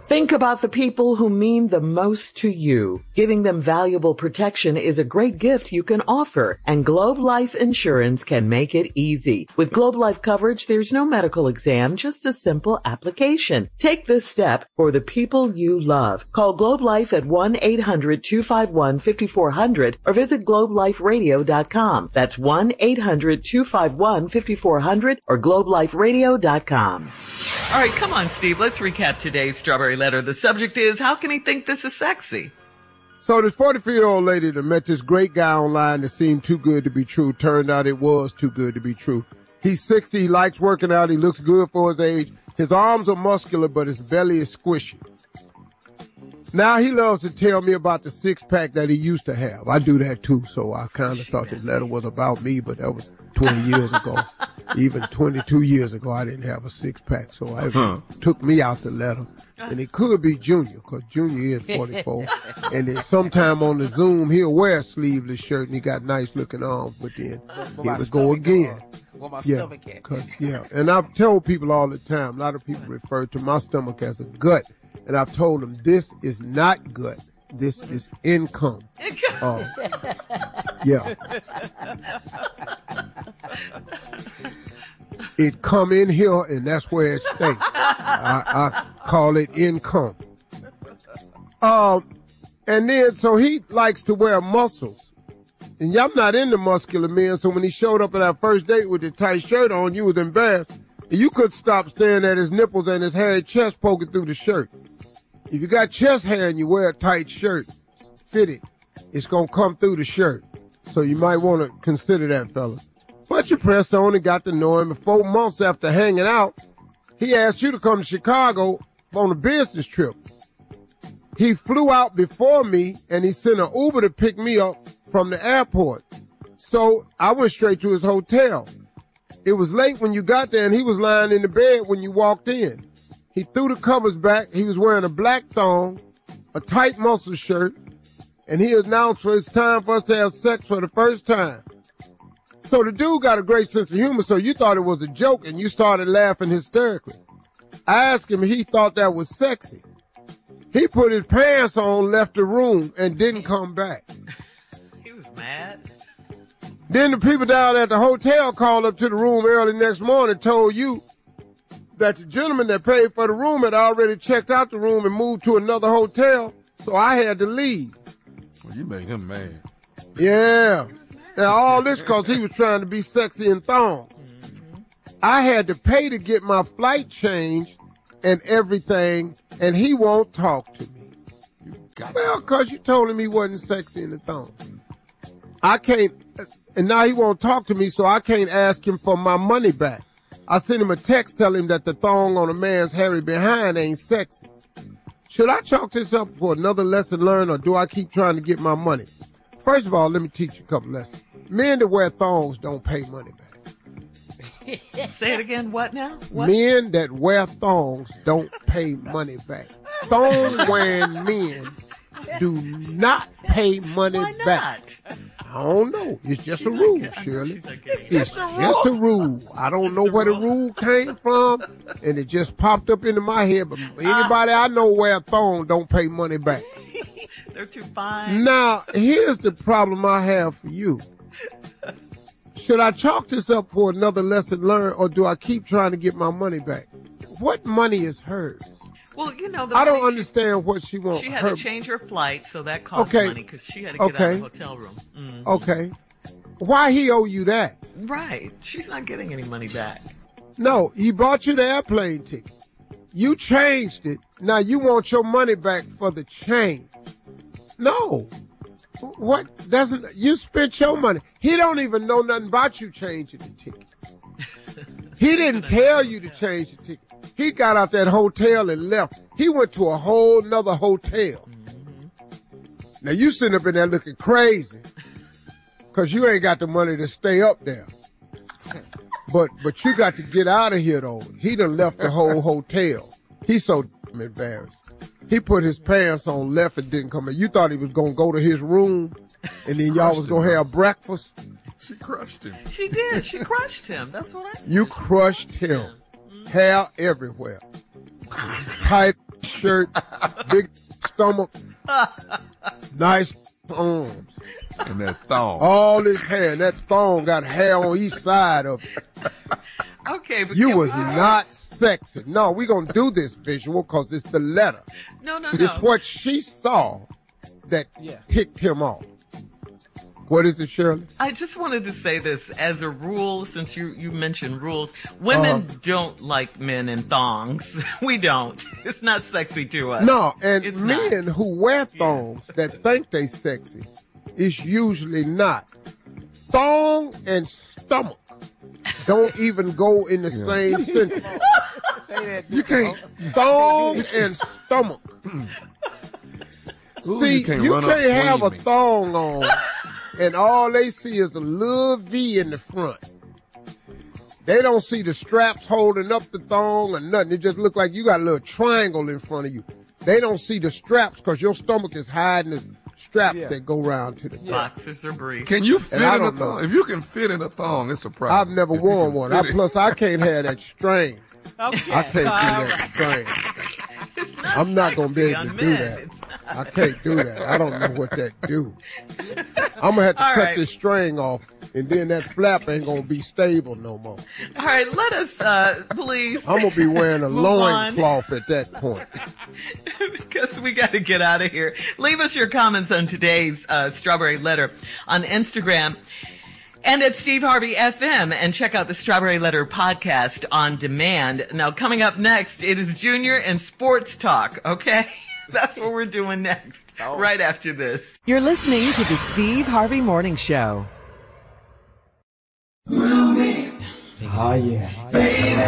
Think about the people who mean the most to you. Giving them valuable protection is a great gift you can offer, and Globe Life Insurance can make it easy. With Globe Life coverage, there's no medical exam, just a simple application. Take this step for the people you love. Call Globe Life at 1-800-251-5400 or visit globeliferadio.com. That's 1-800-251-5400 or globeliferadio.com. All right, come on, Steve. Let's recap today's Strawberry Letter. The subject is, how can he think this is sexy? So this 44-year-old lady that met this great guy online that seemed too good to be true. Turned out it was too good to be true. He's 60. He likes working out. He looks good for his age. His arms are muscular, but his belly is squishy. Now he loves to tell me about the six-pack that he used to have. I do that too, so I kind of thought this letter was about me, but that was 20 years ago. Even 22 years ago, I didn't have a six-pack, so it took me out the letter. And it could be Junior, because Junior is 44. And then sometime on the Zoom, he'll wear a sleeveless shirt, and he got nice-looking arms, but then he would go again. And I've told people all the time, a lot of people refer to my stomach as a gut. And I've told them, this is not gut. This is income. It come in here, and that's where it stays. I call it income. And then, so he likes to wear muscles. And I'm not into muscular men, so when he showed up at our first date with the tight shirt on, you was embarrassed. And you couldn't stop staring at his nipples and his hairy chest poking through the shirt. If you got chest hair and you wear a tight shirt, fitted, it's going to come through the shirt. So you might want to consider that, fella. But you pressed on and got to know him. And 4 months after hanging out, he asked you to come to Chicago on a business trip. He flew out before me, and he sent an Uber to pick me up from the airport. So I went straight to his hotel. It was late when you got there, and he was lying in the bed when you walked in. He threw the covers back. He was wearing a black thong, a tight muscle shirt, and he announced it's time for us to have sex for the first time. So the dude got a great sense of humor, so you thought it was a joke, and you started laughing hysterically. I asked him if he thought that was sexy. He put his pants on, left the room, and didn't come back. He was mad. Then the people down at the hotel called up to the room early next morning and told you that the gentleman that paid for the room had already checked out the room and moved to another hotel, so I had to leave. Well, you made him mad. Yeah. And all this because he was trying to be sexy in thongs. I had to pay to get my flight changed and everything, and he won't talk to me. Well, because you told him he wasn't sexy in the thongs. I can't, and now he won't talk to me, so I can't ask him for my money back. I sent him a text telling him that the thong on a man's hairy behind ain't sexy. Should I chalk this up for another lesson learned, or do I keep trying to get my money? First of all, let me teach you a couple lessons. Men that wear thongs don't pay money back. Say it again, what now? What? Men that wear thongs don't pay money back. Thong-wearing men do not pay money back. I don't know. It's just a rule, Shirley. It's just a rule. I don't know where the rule came from, and it just popped up into my head. But anybody I know wear a thong don't pay money back. They're too fine. Now, here's the problem I have for you. Should I chalk this up for another lesson learned, or do I keep trying to get my money back? What money is hers? Well, you know, I don't understand what she wants. She had to change her flight, so that cost money because she had to get out of the hotel room. Mm-hmm. Okay. Why he owe you that? Right. She's not getting any money back. No, he bought you the airplane ticket. You changed it. Now you want your money back for the change. No. What doesn't, you spent your money. He don't even know nothing about you changing the ticket. He didn't tell you to change the ticket. He got out that hotel and left. He went to a whole nother hotel. Mm-hmm. Now you sitting up in there looking crazy because you ain't got the money to stay up there. But you got to get out of here though. He done left the whole hotel. He's so embarrassed. He put his pants on, left, and didn't come in. You thought he was going to go to his room, and then y'all was going to have breakfast? She crushed him. She did. She crushed him. That's what I said. You crushed him. Hair everywhere. Tight shirt, big stomach, nice arms. And that thong. All this hair, and that thong got hair on each side of it. Okay, but you was not sexy. No, we're going to do this visual because it's the letter. No. It's what she saw that ticked him off. What is it, Shirley? I just wanted to say this as a rule, since you mentioned rules. Women don't like men in thongs. We don't. It's not sexy to us. No, and it's men who wear thongs that think they sexy is usually not. Thong and stomach don't even go in the same sentence. You can't. Thong and stomach. See, you can't have a thong on and all they see is a little V in the front. They don't see the straps holding up the thong or nothing. It just look like you got a little triangle in front of you. They don't see the straps because your stomach is hiding the straps that go around to the top. Boxers are brief. Can you fit in a thong? If you can fit in a thong, it's a problem. I've never worn one. Plus, I can't have that strain. Okay. I can't do that strain. I'm not going to be able to do that. I can't do that. I don't know what that do. I'm going to have to cut this string off, and then that flap ain't going to be stable no more. All right, let us, please. I'm going to be wearing a loincloth at that point. Because we got to get out of here. Leave us your comments on today's Strawberry Letter on Instagram and at Steve Harvey FM, and check out the Strawberry Letter podcast on demand. Now, coming up next, it is Junior and Sports Talk, okay? That's what we're doing next, right after this. You're listening to the Steve Harvey Morning Show. Oh, yeah. Baby.